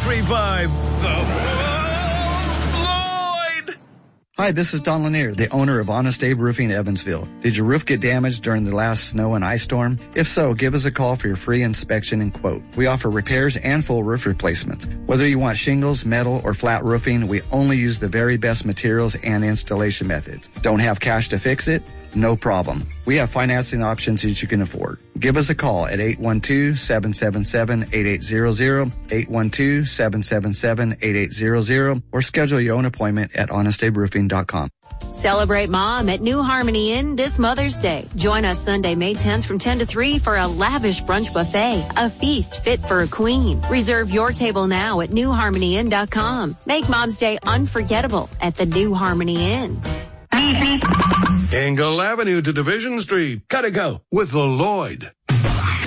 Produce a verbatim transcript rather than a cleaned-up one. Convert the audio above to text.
three five, Lloyd! Hi, this is Don Lanier, the owner of Honest Abe Roofing Evansville. Did your roof get damaged during the last snow and ice storm? If so, give us a call for your free inspection and quote. We offer repairs and full roof replacements. Whether you want shingles, metal, or flat roofing, we only use the very best materials and installation methods. Don't have cash to fix it? No problem. We have financing options that you can afford. Give us a call at eight one two, seven seven seven, eight eight zero zero, eight one two, seven seven seven, eight eight zero zero, or schedule your own appointment at honest abe roofing dot com. Celebrate Mom at New Harmony Inn this Mother's Day. Join us Sunday, May tenth from ten to three for a lavish brunch buffet, a feast fit for a queen. Reserve your table now at new harmony inn dot com. Make Mom's Day unforgettable at the New Harmony Inn. Engel Avenue to Division Street. Gotta go with the Lloyd.